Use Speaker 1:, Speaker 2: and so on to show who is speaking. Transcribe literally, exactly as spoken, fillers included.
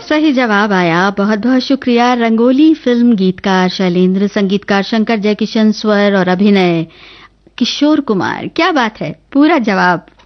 Speaker 1: सही जवाब आया। बहुत बहुत शुक्रिया। रंगोली फिल्म गीतकार शैलेंद्र, संगीतकार शंकर जयकिशन, स्वर और अभिनय किशोर कुमार। क्या बात है, पूरा जवाब